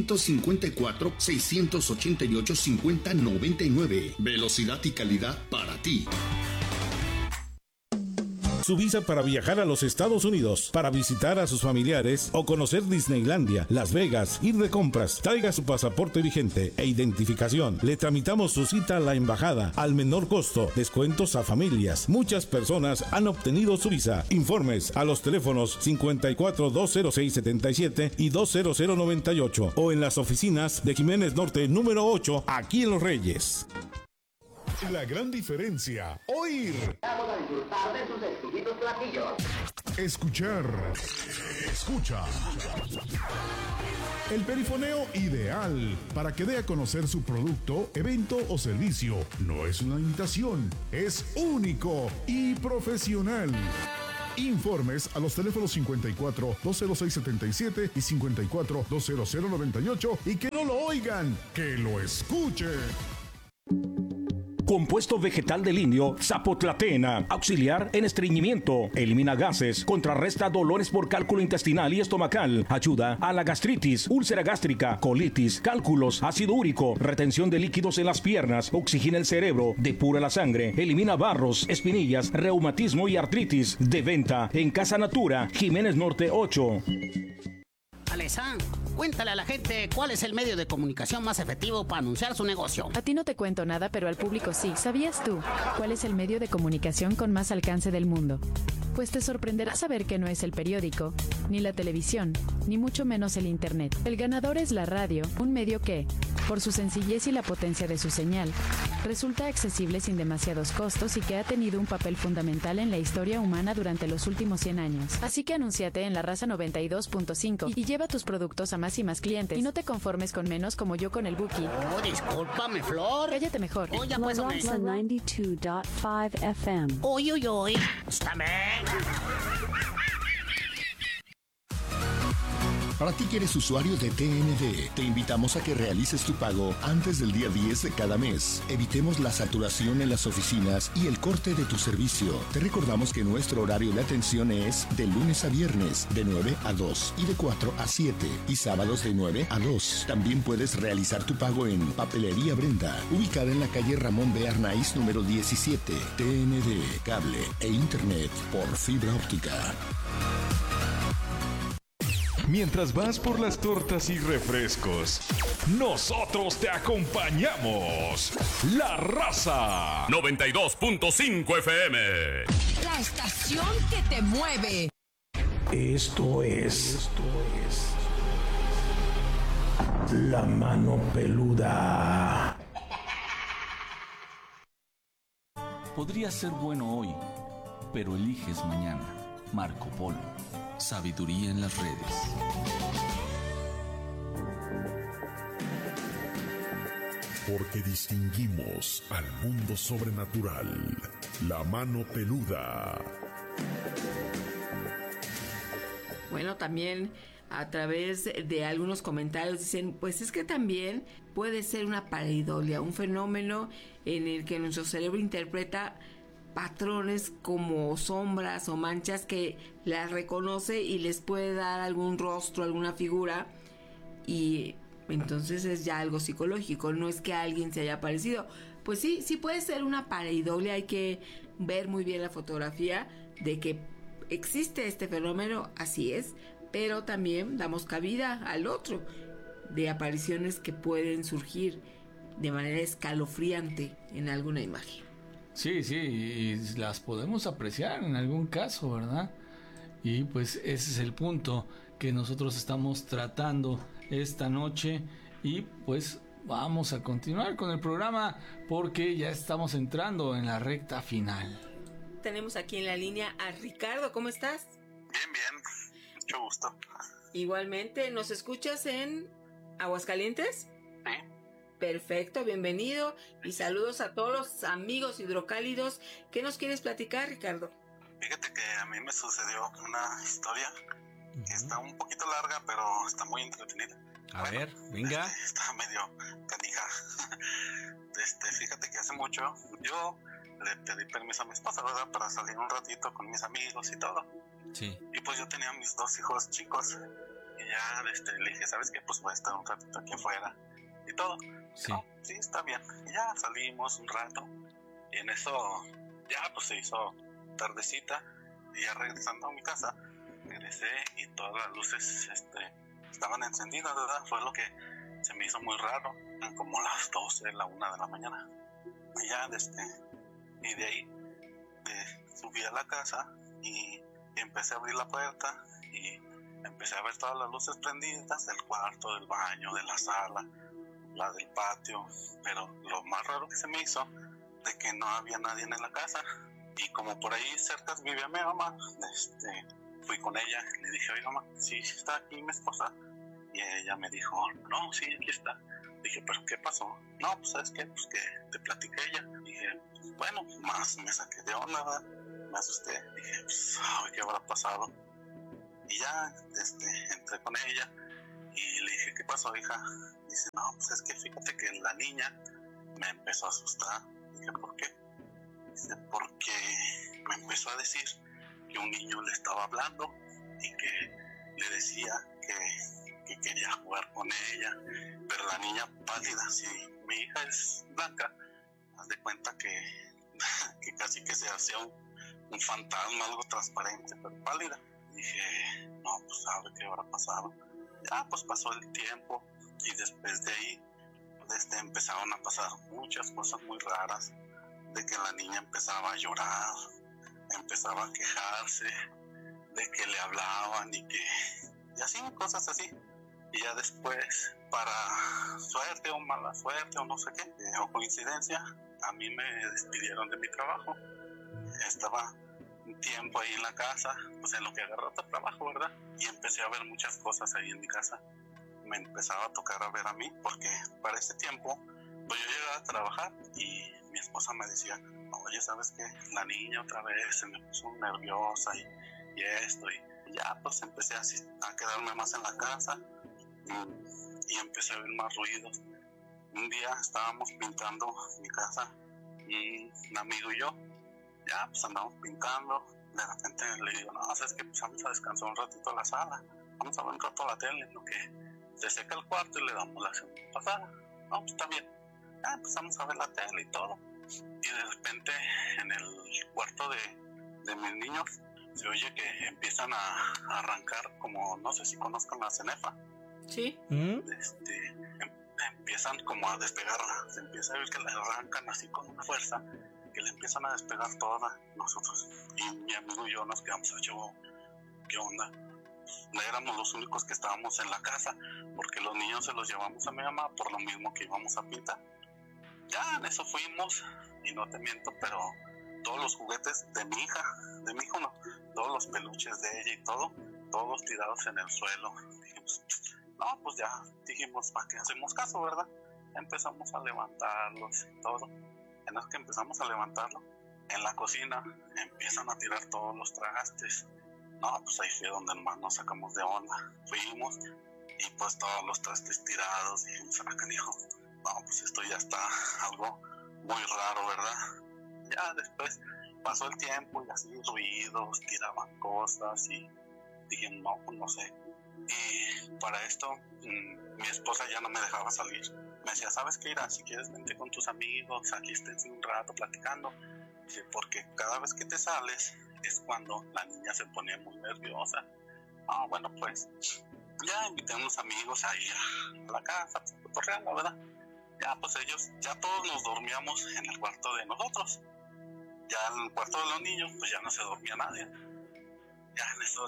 354-688-5099. Velocidad y calidad para ti. Su visa para viajar a los Estados Unidos, para visitar a sus familiares o conocer Disneylandia, Las Vegas, ir de compras. Traiga su pasaporte vigente e identificación. Le tramitamos su cita a la embajada al menor costo. Descuentos a familias. Muchas personas han obtenido su visa. Informes a los teléfonos 54-206-77 y 20098 o en las oficinas de Jiménez Norte número 8, aquí en Los Reyes. La gran diferencia. Oír. Vamos a disfrutar de sus exquisitos platillos. Escuchar. Escucha. El perifoneo ideal para que dé a conocer su producto, evento o servicio. No es una imitación, es único y profesional. Informes a los teléfonos 54 206 77 y 54 200 98 y que no lo oigan, que lo escuchen. Compuesto vegetal del indio Zapotlatena, auxiliar en estreñimiento, elimina gases, contrarresta dolores por cálculo intestinal y estomacal, ayuda a la gastritis, úlcera gástrica, colitis, cálculos, ácido úrico, retención de líquidos en las piernas, oxigena el cerebro, depura la sangre, elimina barros, espinillas, reumatismo y artritis. De venta en Casa Natura, Jiménez Norte 8. Alessa, cuéntale a la gente cuál es el medio de comunicación más efectivo para anunciar su negocio. A ti no te cuento nada, pero al público sí. ¿Sabías tú cuál es el medio de comunicación con más alcance del mundo? Pues te sorprenderá saber que no es el periódico, ni la televisión, ni mucho menos el internet. El ganador es la radio, un medio que, por su sencillez y la potencia de su señal, resulta accesible sin demasiados costos y que ha tenido un papel fundamental en la historia humana durante los últimos 100 años. Así que anúnciate en La Raza 92.5 y lleva tus productos a más y más clientes. Y no te conformes con menos como yo con el Buki. Oh, discúlpame, Flor. Cállate mejor. Oye, pues, La Raza 92.5 FM. Uy, uy, uy. Estáme. Para ti que eres usuario de TND, te invitamos a que realices tu pago antes del día 10 de cada mes. Evitemos la saturación en las oficinas y el corte de tu servicio. Te recordamos que nuestro horario de atención es de lunes a viernes, de 9 a 2 y de 4 a 7, y sábados de 9 a 2. También puedes realizar tu pago en Papelería Brenda, ubicada en la calle Ramón B. Arnaiz, número 17. TND, cable e internet por fibra óptica. Mientras vas por las tortas y refrescos, nosotros te acompañamos. La Raza 92.5 FM. La estación que te mueve. Esto es La Mano Peluda. Podría ser bueno hoy, pero eliges mañana. Marco Polo. Sabiduría en las redes. Porque distinguimos al mundo sobrenatural. La Mano Peluda. Bueno, también a través de algunos comentarios dicen, pues es que también puede ser una pareidolia, un fenómeno en el que nuestro cerebro interpreta patrones como sombras o manchas que las reconoce y les puede dar algún rostro, alguna figura, y entonces es ya algo psicológico, no es que alguien se haya aparecido. Pues sí puede ser una pareidolia, hay que ver muy bien la fotografía de que existe este fenómeno, así es, pero también damos cabida al otro, de apariciones que pueden surgir de manera escalofriante en alguna imagen. Sí, y las podemos apreciar en algún caso, ¿verdad? Y pues ese es el punto que nosotros estamos tratando esta noche, y pues vamos a continuar con el programa porque ya estamos entrando en la recta final. Tenemos aquí en la línea a Ricardo, ¿cómo estás? Bien, mucho gusto. Igualmente, ¿nos escuchas en Aguascalientes? Sí. Perfecto, bienvenido y saludos a todos los amigos hidrocálidos. ¿Qué nos quieres platicar, Ricardo? Fíjate que a mí me sucedió una historia que está un poquito larga, pero está muy entretenida. A ver, venga. Está medio canija. Fíjate que hace mucho yo le pedí permiso a mi esposa, ¿verdad? Para salir un ratito con mis amigos y todo. Sí. Y pues yo tenía mis 2 hijos chicos y ya le dije, ¿sabes qué? Pues voy a estar un ratito aquí afuera y todo. Sí. No, sí, está bien. Y ya salimos un rato y en eso ya pues se hizo tardecita y ya regresando a mi casa regresé y todas las luces estaban encendidas, ¿verdad? Fue lo que se me hizo muy raro, como las 12, la 1 de la mañana. Y ya y de ahí subí a la casa y empecé a abrir la puerta y empecé a ver todas las luces prendidas del cuarto, del baño, de la sala, la del patio, pero lo más raro que se me hizo de que no había nadie en la casa, y como por ahí cerca vivía mi mamá, fui con ella y le dije, oiga mamá, sí está aquí mi esposa, y ella me dijo, no, sí, aquí está. Dije, pero ¿qué pasó? No, pues ¿sabes qué? Pues que te platiqué ella. Dije, bueno, más me saqué de onda, ¿verdad? me asusté, dije, pues, ¿sabe qué habrá pasado? Y ya, entré con ella y le dije, ¿qué pasó, hija? Dice, no, pues es que fíjate que la niña me empezó a asustar. Dije, ¿por qué? Dice, porque me empezó a decir que un niño le estaba hablando y que le decía que quería jugar con ella, pero la niña pálida. Si mi hija es blanca, haz de cuenta que casi que se hacía un fantasma, algo transparente, pero pálida. Dije, no, pues sabe qué habrá pasado. Ya, pues pasó el tiempo y después de ahí empezaron a pasar muchas cosas muy raras, de que la niña empezaba a llorar, empezaba a quejarse, de que le hablaban y así, cosas así. Y ya después, para suerte o mala suerte o no sé qué, o coincidencia, a mí me despidieron de mi trabajo. Estaba un tiempo ahí en la casa, pues en lo que agarré otro trabajo, ¿verdad? Y empecé a ver muchas cosas ahí en mi casa. Me empezaba a tocar a ver a mí, porque para ese tiempo, pues yo llegaba a trabajar y mi esposa me decía, oye, ¿sabes qué? La niña otra vez se me puso nerviosa y esto, y ya pues empecé a quedarme más en la casa y empecé a ver más ruidos. Un día estábamos pintando mi casa, un amigo y yo, ya pues andamos pintando, de repente le digo, no, ¿sabes qué? Pues vamos a descansar un ratito en la sala, vamos a ver un rato la tele, en lo que se seca el cuarto y le damos la segunda pasada. No, pues está bien. Ya empezamos a ver la tele y todo, y de repente en el cuarto de mis niños se oye que empiezan a arrancar, como no sé si conozcan la cenefa. Sí. Empiezan como a despegarla, se empieza a ver que la arrancan así con una fuerza, que le empiezan a despegar toda. Nosotros y mi amigo y yo nos quedamos, ¿qué onda? Éramos los únicos que estábamos en la casa, porque los niños se los llevamos a mi mamá por lo mismo que íbamos a pintar. Ya en eso fuimos, y no te miento, pero todos los juguetes de mi hijo no, todos los peluches de ella y todo, todos tirados en el suelo. Dijimos, no, pues ya, dijimos, ¿para qué hacemos caso, verdad? Empezamos a levantarlos y todo. En lo que empezamos a levantarlo, en la cocina empiezan a tirar todos los trastes. No, pues ahí fue donde más nos sacamos de onda. Fuimos y pues todos los trastes tirados, dijimos, canijo, no, pues esto ya está algo muy raro, ¿verdad? Ya después pasó el tiempo y así ruidos, tiraban cosas y dije, no, pues no sé. Y para esto mi esposa ya no me dejaba salir. Me decía, ¿sabes qué, Ira? Si quieres vente con tus amigos, aquí estés un rato platicando. Dice, porque cada vez que te sales es cuando la niña se pone muy nerviosa. Ah, bueno, pues ya invité a unos amigos ahí a la casa, pues, la verdad. Ya pues ellos, ya todos nos dormíamos en el cuarto de nosotros. Ya en el cuarto de los niños, pues ya no se dormía nadie. Ya en eso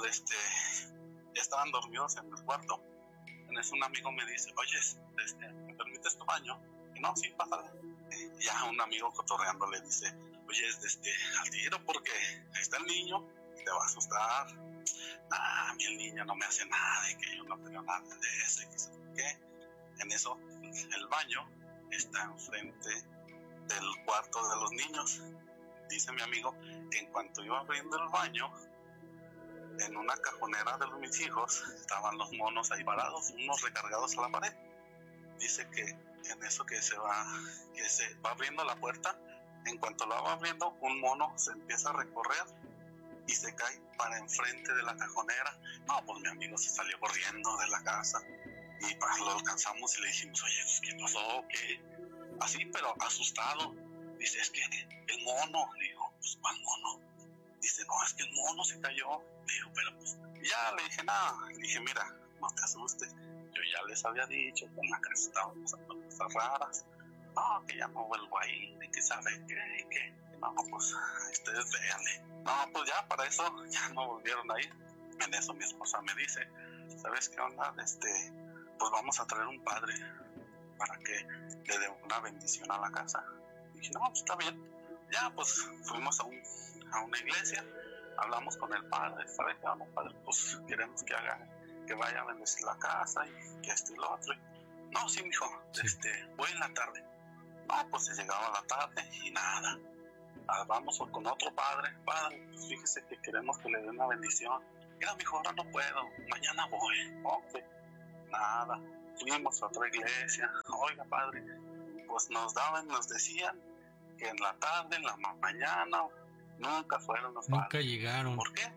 ya estaban dormidos en el cuarto. En eso un amigo me dice, oye, ¿me permites tu baño? Y no, sí, pásale. Ya un amigo cotorreando le dice, oye, al tiro, porque ahí está el niño y te va a asustar. A mí el niño no me hace nada, y que yo no creo nada de eso, y que sé qué. En eso, el baño está enfrente del cuarto de los niños. Dice mi amigo que en cuanto iba abriendo el baño, en una cajonera de mis hijos estaban los monos ahí parados, unos recargados a la pared. Dice que en eso que se va abriendo la puerta, en cuanto la va abriendo, un mono se empieza a recorrer y se cae para enfrente de la cajonera. No, pues mi amigo se salió corriendo de la casa y lo alcanzamos y le dijimos, oye, ¿qué pasó? ¿Qué? Así, pero asustado. Dice, es que el mono. Le digo, pues, ¿cuál mono? Dice, no, es que el mono se cayó. Le digo, pero pues, ya le dije, nada. Le dije, mira, no te asustes. Yo ya les había dicho que en la casa estaban pasando cosas raras. No, que ya no vuelvo ahí, ni que sabe qué, que no, pues, ustedes véanle. No, pues ya, para eso, ya no volvieron ahí. En eso mi esposa me dice, ¿sabes qué onda? Pues vamos a traer un padre para que le dé una bendición a la casa. Y dije, no, pues está bien. Ya, pues, fuimos a una iglesia, hablamos con el padre, ¿sabes qué onda, padre? Pues, queremos que vaya a bendecir la casa y que esto y lo otro. No, sí, mijo, voy en la tarde. No, pues se llegaba a la tarde y nada. vamos con otro padre, pues fíjese que queremos que le dé una bendición. Mira, mijo, ahora no puedo, mañana voy. Ok, nada, fuimos a otra iglesia. Oiga, padre, pues nos decían que en la tarde, en la mañana, nunca fueron los padres. Nunca llegaron. ¿Por qué?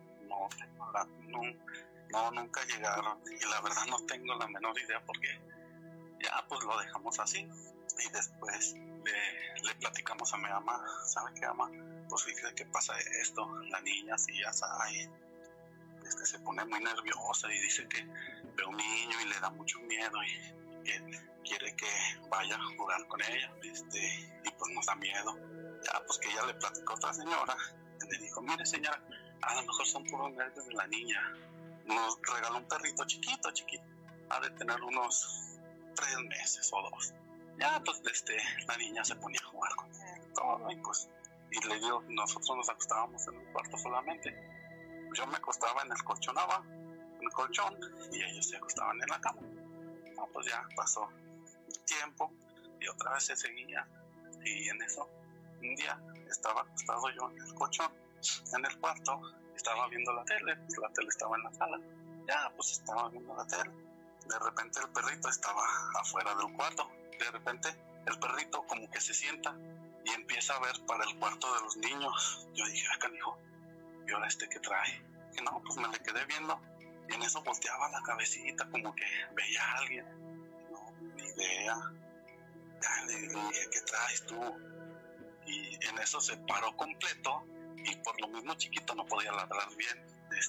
No, nunca llegaron. Y la verdad no tengo la menor idea porque ya pues lo dejamos así. Y después le platicamos a mi mamá, ¿sabe qué, mamá? Pues fíjate que pasa esto, la niña sí ya sabe, se pone muy nerviosa y dice que ve un niño y le da mucho miedo y que quiere que vaya a jugar con ella, y pues nos da miedo. Ya pues que ella le platicó a otra señora, y le dijo, mire señora, a lo mejor son puros nervios de la niña. Nos regaló un perrito chiquito, ha de tener unos 3 meses o 2. Ya pues la niña se ponía a jugar con él, todo, y le digo, nosotros nos acostábamos en el cuarto solamente. Yo me acostaba en el colchón y ellos se acostaban en la cama. Pues ya pasó el tiempo y otra vez se seguía, y en eso un día estaba acostado yo en el colchón, en el cuarto, estaba viendo la tele estaba en la sala. Ya pues estaba viendo la tele, de repente el perrito estaba afuera del cuarto. De repente el perrito como que se sienta y empieza a ver para el cuarto de los niños. Yo dije, canijo, ¿y ahora que trae? Que no, pues me le quedé viendo y en eso volteaba la cabecita como que veía a alguien. No, ni idea. Ya le dije, ¿qué traes tú? Y en eso se paró completo y por lo mismo chiquito no podía ladrar bien.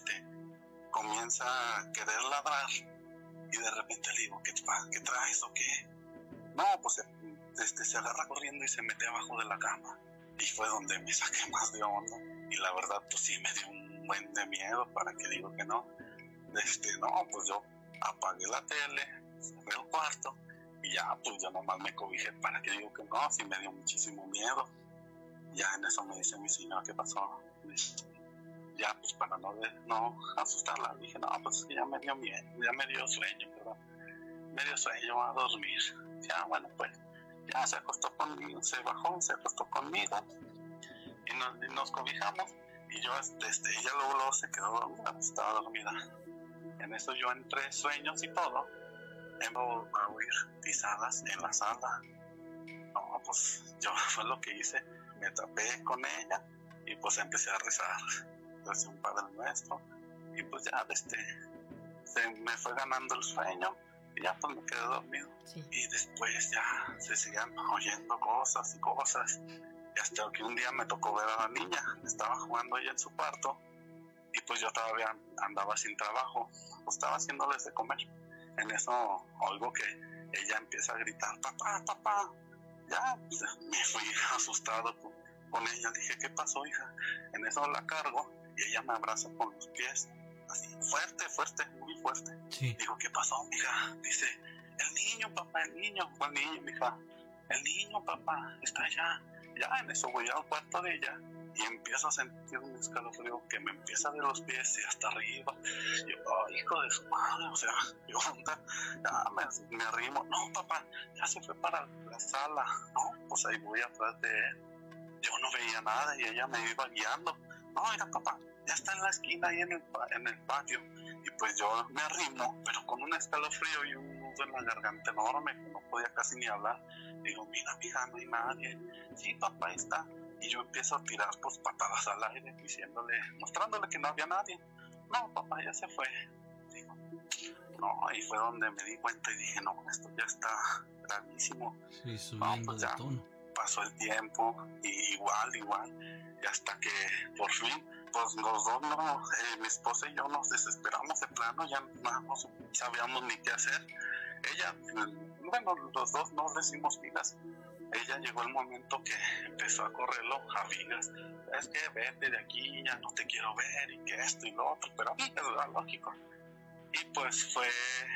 Comienza a querer ladrar y de repente le digo, ¿qué traes o qué? No, pues se agarra corriendo y se mete abajo de la cama. Y fue donde me saqué más de onda. Y la verdad, pues sí me dio un buen de miedo, para que digo que no. No, pues yo apagué la tele, cerré el cuarto, y ya, pues yo nomás me cobijé, para que digo que no, sí me dio muchísimo miedo. Ya en eso me dice mi señora, ¿qué pasó? Ya, pues para no asustarla, dije, no, pues es que ya me dio miedo, ya me dio sueño, perdón. Me dio sueño a dormir. Ya, bueno, pues, ya se acostó conmigo, se bajó, se acostó conmigo, y nos cobijamos, y yo, ella luego se quedó dormida, estaba dormida. En eso yo entre sueños y todo, empecé a oír pisadas en la sala. No, pues, yo fue lo que hice, me tapé con ella, y pues empecé a rezar, recé un Padre Nuestro, y pues ya, se me fue ganando el sueño, y ya pues me quedé dormido. Sí. Y después ya se seguían oyendo cosas, y hasta que un día me tocó ver a la niña, estaba jugando ella en su cuarto, y pues yo todavía andaba sin trabajo, pues estaba haciéndoles de comer. En eso oigo que ella empieza a gritar, papá, ya, pues, me fui asustado con ella, dije, ¿qué pasó, hija? En eso la cargo, y ella me abraza con los pies, así, fuerte, muy fuerte. Sí. Digo, ¿qué pasó, mija? Dice, el niño, papá, el niño, ¿cuál niño, mija? El niño, papá, está allá. Ya en eso voy al cuarto de ella y empiezo a sentir un escalofrío que me empieza de los pies y hasta arriba. Yo, hijo de su madre, o sea, yo ya me arrimo. No, papá, ya se fue para la sala. No, pues ahí voy atrás de él. Yo no veía nada y ella me iba guiando. No, mira, papá, ya está en la esquina ahí en el patio. Y pues yo me arrimo, pero con un escalofrío y un nudo en la garganta enorme, que no podía casi ni hablar. Digo, mira, mija, no hay nadie. Sí, papá, ahí está. Y yo empiezo a tirar pues patadas al aire, mostrándole que no había nadie. No, papá, ya se fue. Digo, no, ahí fue donde me di cuenta y dije, no, esto ya está gravísimo. Sí, subiendo pues de ya tono. Pasó el tiempo y igual. Y hasta que por fin, pues los dos, mi esposa y yo nos desesperamos de plano, ya no sabíamos ni qué hacer. Ella, bueno, los dos no decimos vigas. Ella llegó el momento que empezó a correrlo a vigas. Es que vete de aquí, ya no te quiero ver, y que esto y lo otro, pero a mí es lógico. Y pues fue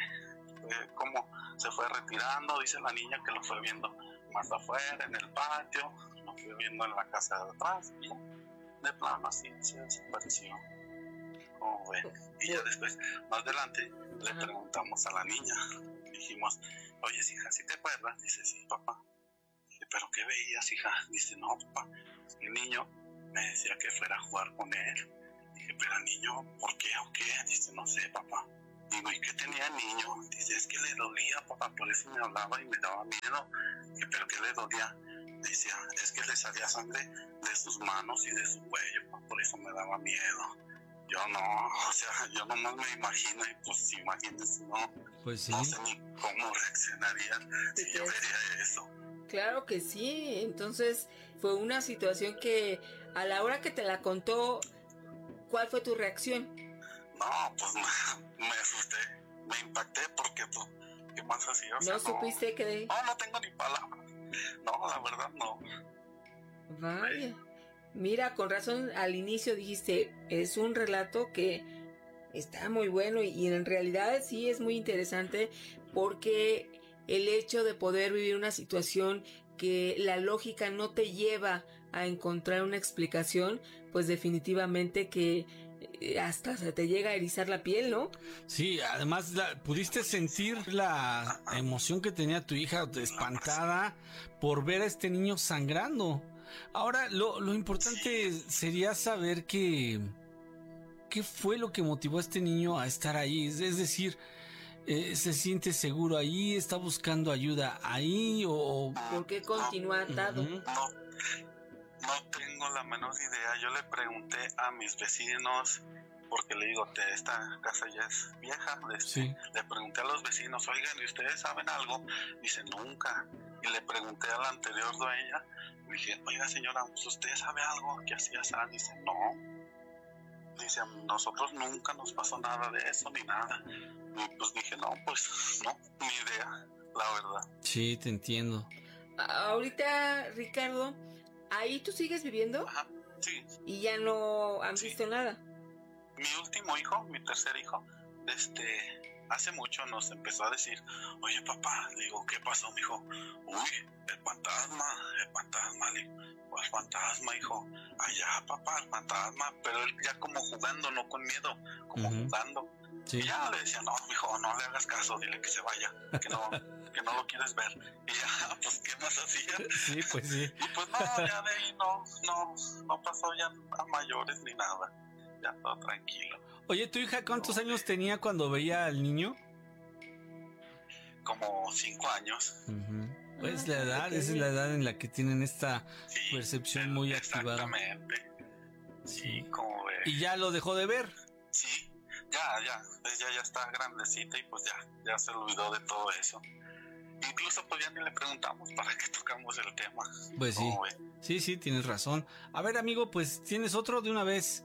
como se fue retirando, dice la niña que lo fue viendo más afuera, en el patio, lo fue viendo en la casa de atrás, y ya, de plano así se desapareció. Como ve. Y ya después, más adelante, le preguntamos a la niña, dijimos, oye, hija, ¿sí te acuerdas? Dice, sí, papá. ¿pero qué veías, hija? Dice, no, papá, el niño me decía que fuera a jugar con él. Dije, pero el niño, ¿por qué o qué? Dice, no sé, papá. Digo, ¿y qué tenía el niño? Dice, es que le dolía, papá, por eso me hablaba y me daba miedo. Dije, ¿pero qué le dolía? Decía, es que le salía sangre de sus manos y de su cuello, papá, por eso me daba miedo. Yo no, o sea, yo nomás me imagino, y pues imagínense, no, pues sí. No sé ni cómo reaccionaría si yo vería eso. Claro que sí, entonces fue una situación que a la hora que te la contó, ¿cuál fue tu reacción? No, pues me asusté, me impacté porque, pues, ¿qué más hacía? O sea, ¿No supiste que...? No tengo ni palabras. No, la verdad no. Vaya. Mira, con razón al inicio dijiste, es un relato que está muy bueno y en realidad sí es muy interesante porque el hecho de poder vivir una situación que la lógica no te lleva a encontrar una explicación, pues definitivamente que hasta se te llega a erizar la piel, ¿no? Sí, además pudiste sentir la emoción que tenía tu hija espantada por ver a este niño sangrando. Ahora, lo importante sería saber qué fue lo que motivó a este niño a estar ahí. Es decir, ¿se siente seguro ahí? ¿Está buscando ayuda ahí? ¿O por qué continúa atado? No tengo la menor idea. Yo le pregunté a mis vecinos, porque le digo, esta casa ya es vieja. Sí. Le pregunté a los vecinos, oigan, ¿y ustedes saben algo? Dice, nunca. Y le pregunté a la anterior dueña, le dije, oiga señora, ¿usted sabe algo que hacía esa? Dice, no. Dice, nosotros nunca nos pasó nada de eso ni nada. Y pues dije, no, pues no, ni idea, la verdad. Sí, te entiendo. Ahorita, Ricardo, ¿ahí tú sigues viviendo? Ajá, sí. ¿Y ya no han visto nada? Mi último hijo, mi tercer hijo, hace mucho nos empezó a decir, oye papá, le digo, ¿qué pasó, mijo? Uy, el fantasma, le digo, ¿cuál fantasma, hijo? Allá, papá, el fantasma, pero él ya como jugando, no con miedo, como jugando. Sí. Y ya le decía, no, mijo, no le hagas caso, dile que se vaya, que no lo quieres ver. Y ya, pues, ¿qué más hacía? Sí, pues sí. Y pues no, ya de ahí no pasó ya a mayores ni nada, ya todo tranquilo. Oye, ¿tu hija cuántos años tenía cuando veía al niño? Como 5 años. Pues la edad, esa es la edad en la que tienen esta percepción muy activada. Exactamente. Sí, como ve. ¿Y ya lo dejó de ver? Sí, ya está grandecita y pues ya se olvidó de todo eso. Incluso pues ya ni le preguntamos para qué tocamos el tema. Pues sí, sí, tienes razón. A ver, amigo, pues ¿tienes otro de una vez?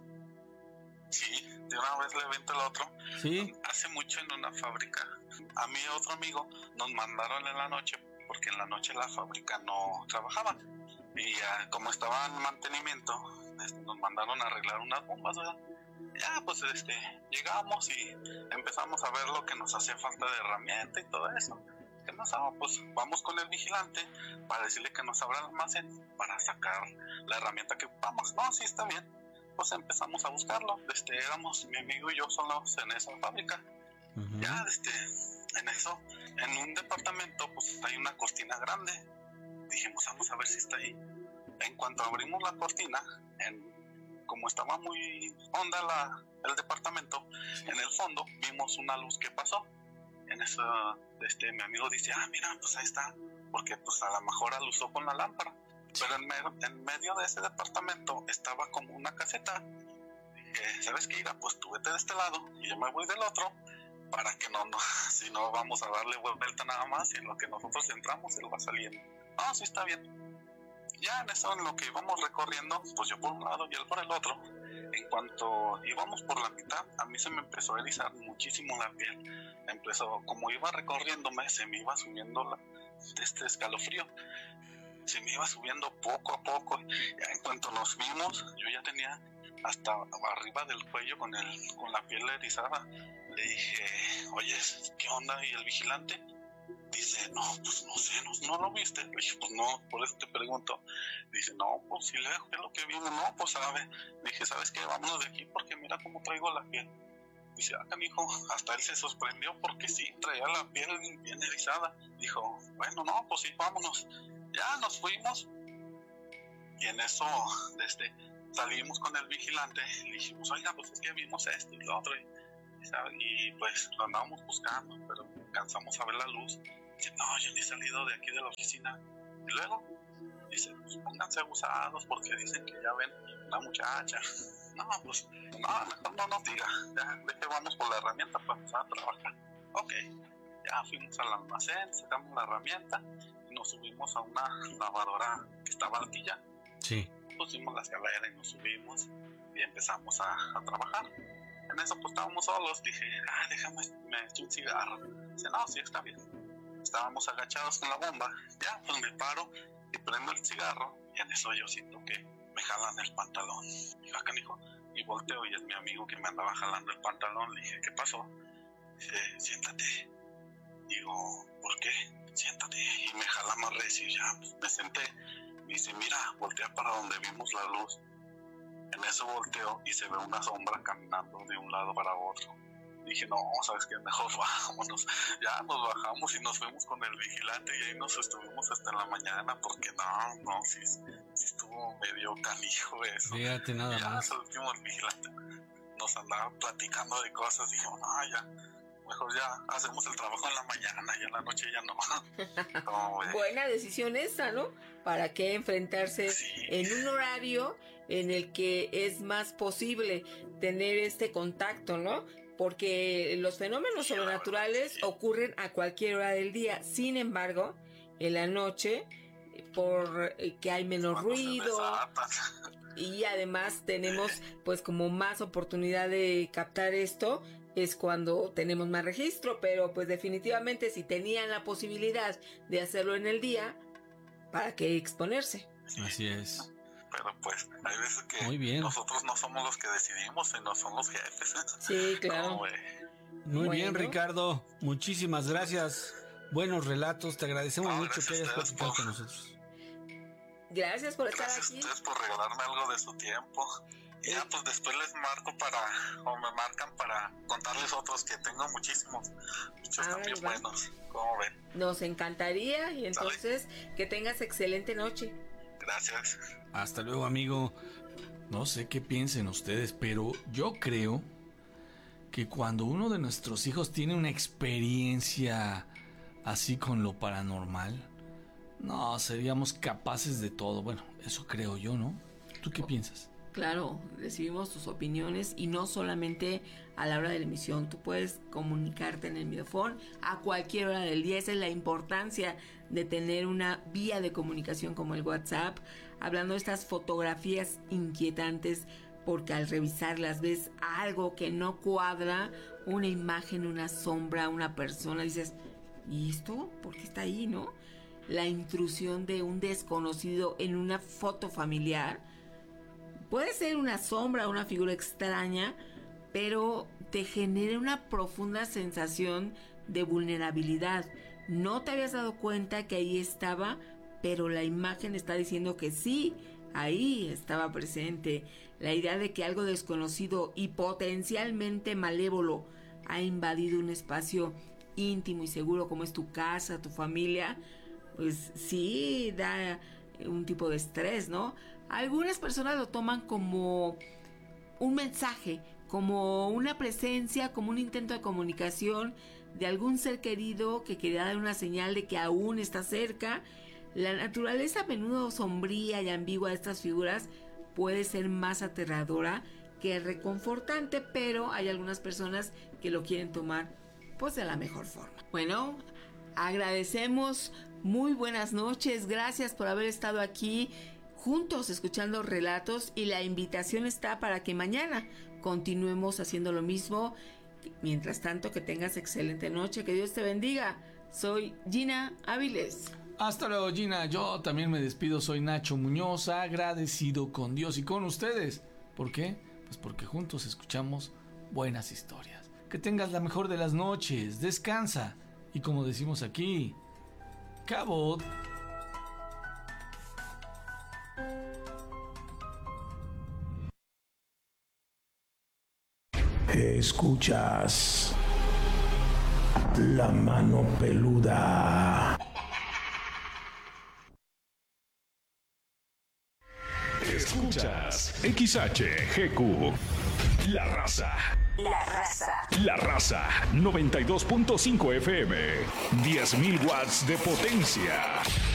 Sí, de una vez le vento el otro. Sí. Hace mucho en una fábrica, a mí y otro amigo nos mandaron en la noche, porque en la noche la fábrica no trabajaba. Y como estaba en mantenimiento, nos mandaron a arreglar unas bombas, ¿verdad? Ya, pues llegamos y empezamos a ver lo que nos hacía falta de herramienta y todo eso. ¿Qué nos hago? Pues vamos con el vigilante para decirle que nos abra el almacén para sacar la herramienta que ocupamos. No, sí, está bien. Pues empezamos a buscarlo. Éramos mi amigo y yo solos en esa fábrica. Ya, en eso, en un departamento, pues hay una cortina grande. Dijimos, vamos a ver si está ahí. En cuanto abrimos la cortina, como estaba muy honda el departamento, en el fondo vimos una luz que pasó. En eso, mi amigo dice, mira, pues ahí está, porque pues a lo mejor alusó con la lámpara. Pero en medio de ese departamento estaba como una caseta. Dije, ¿sabes qué? Pues tú vete de este lado y yo me voy del otro, para que si no vamos a darle vuelta nada más, y en lo que nosotros entramos él va saliendo. No, sí está bien. Ya en eso, en lo que íbamos recorriendo, pues yo por un lado y él por el otro, en cuanto íbamos por la mitad, a mí se me empezó a erizar muchísimo la piel. Como iba recorriéndome, se me iba subiendo este escalofrío. Se me iba subiendo poco a poco. Ya en cuanto nos vimos, yo ya tenía hasta arriba del cuello con la piel erizada. Le dije, oye, ¿qué onda? ¿Y el vigilante? Dice, no, pues no sé, no lo viste. Le dije, pues no, por eso te pregunto. Dice, no, pues si le dejo que es lo que vimos, no, pues sabe. Le dije, ¿sabes qué? Vámonos de aquí porque mira cómo traigo la piel. Dice, canijo, hasta él se sorprendió porque sí, traía la piel bien erizada. Dijo, bueno, no, pues sí, vámonos. Ya nos fuimos y en eso salimos con el vigilante y le dijimos, oiga, pues es que vimos esto y lo otro y pues lo andábamos buscando, pero alcanzamos a ver la luz. Dice, no, yo ni he salido de aquí de la oficina. Y luego dice, pues pónganse abusados porque dicen que ya ven una muchacha. No, pues no, mejor no nos diga, ya de que vamos por la herramienta para empezar a trabajar. Ok, ya fuimos al almacén, sacamos la herramienta y nos subimos a una lavadora que estaba altilla. Sí. Pusimos la escalera y nos subimos y empezamos a trabajar. En eso pues estábamos solos, dije, déjame, me echo un cigarro. Dice, no, sí, está bien. Estábamos agachados con la bomba, ya pues me paro y prendo el cigarro y en eso yo siento que me jalan el pantalón. Digo, canijo, y volteo y es mi amigo que me andaba jalando el pantalón. Le dije, ¿qué pasó? Dice, siéntate. Digo, ¿por qué? Siéntate. Y me jala más recio y ya pues, me senté. Me dice, mira, voltea para donde vimos la luz. En eso volteo y se ve una sombra caminando de un lado para otro. Dije, no, ¿sabes qué? Mejor vámonos. Ya nos bajamos y nos fuimos con el vigilante y ahí nos estuvimos hasta en la mañana porque sí estuvo medio canijo eso. Fíjate nada ya, más. Ya, al último el vigilante nos andaba platicando de cosas. Dije, no, ya, mejor ya hacemos el trabajo en la mañana y en la noche ya no. Buena decisión esa, ¿no? ¿Para qué enfrentarse en un horario en el que es más posible tener este contacto, ¿no? Porque los fenómenos sobrenaturales ocurren a cualquier hora del día. Sin embargo, en la noche, por que hay menos ruido y además tenemos pues como más oportunidad de captar esto, es cuando tenemos más registro. Pero pues definitivamente si tenían la posibilidad de hacerlo en el día, ¿para qué exponerse? Así es. Pero pues hay veces que nosotros no somos los que decidimos, sino son los jefes. Sí, claro. Muy bien, Ricardo. Muchísimas gracias. Buenos relatos. Te agradecemos mucho que hayas platicado con nosotros. Gracias por estar aquí. Gracias a ustedes por regalarme algo de su tiempo. Y ya pues después les marco o me marcan para contarles otros que tengo muchos también buenos. ¿Cómo ven? Nos encantaría y entonces que tengas excelente noche. Gracias. Hasta luego, amigo. No sé qué piensen ustedes, pero yo creo que cuando uno de nuestros hijos tiene una experiencia así con lo paranormal, no, seríamos capaces de todo. Bueno, eso creo yo, ¿no? ¿Tú qué piensas? Claro, recibimos tus opiniones y no solamente a la hora de la emisión. Tú puedes comunicarte en el Midofón a cualquier hora del día. Esa es la importancia de tener una vía de comunicación como el WhatsApp. Hablando de estas fotografías inquietantes, porque al revisarlas ves algo que no cuadra, una imagen, una sombra, una persona, dices, ¿y esto? ¿Por qué está ahí, no? La intrusión de un desconocido en una foto familiar. Puede ser una sombra, una figura extraña, pero te genera una profunda sensación de vulnerabilidad. No te habías dado cuenta que ahí estaba, pero la imagen está diciendo que sí, ahí estaba presente. La idea de que algo desconocido y potencialmente malévolo ha invadido un espacio íntimo y seguro como es tu casa, tu familia, pues sí da un tipo de estrés, ¿no? Algunas personas lo toman como un mensaje, como una presencia, como un intento de comunicación de algún ser querido que quería dar una señal de que aún está cerca. La naturaleza a menudo sombría y ambigua de estas figuras puede ser más aterradora que reconfortante, pero hay algunas personas que lo quieren tomar pues de la mejor forma. Bueno, agradecemos, muy buenas noches, gracias por haber estado aquí juntos escuchando relatos y la invitación está para que mañana continuemos haciendo lo mismo. Mientras tanto, que tengas excelente noche, que Dios te bendiga. Soy Gina Áviles. Hasta luego, Gina. Yo también me despido, soy Nacho Muñoz, agradecido con Dios y con ustedes. ¿Por qué? Pues porque juntos escuchamos buenas historias. Que tengas la mejor de las noches, descansa y como decimos aquí, cabot. Escuchas La Mano Peluda. Escuchas XHGQ. La Raza. La Raza. La Raza 92.5 FM. 10.000 watts de potencia.